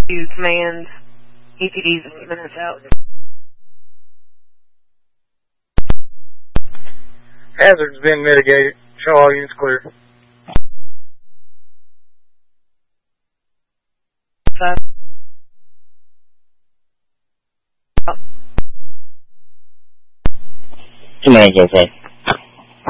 to command EPDs and minutes out. Hazard's been mitigated. Show all units clear. 5. Command, okay.